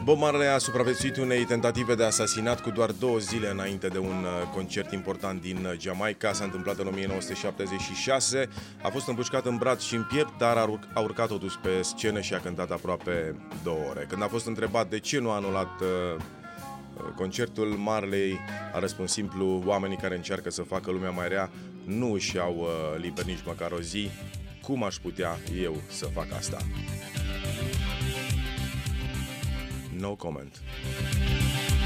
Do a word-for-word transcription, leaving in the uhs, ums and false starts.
Bob Marley a supraviețuit unei tentative de asasinat cu doar două zile înainte de un concert important din Jamaica. S-a întâmplat în o mie nouă sute șaptezeci și șase. A fost împușcat în braț și în piept, dar a urcat totuși pe scenă și a cântat aproape două ore. Când a fost întrebat de ce nu a anulat uh, concertul, Marley a răspuns simplu: oamenii care încearcă să facă lumea mai rea nu își iau uh, liber nici măcar o zi. Cum aș putea eu să fac asta? No comment.